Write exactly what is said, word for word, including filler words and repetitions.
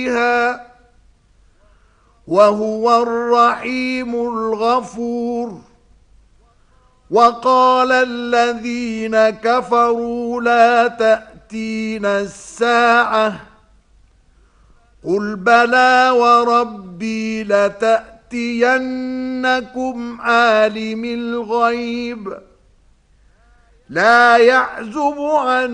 وهو الرحيم الغفور. وقال الذين كفروا لا تأتينا الساعة قل بلى وربي لتأتينكم عالم الغيب لا يعزب عنه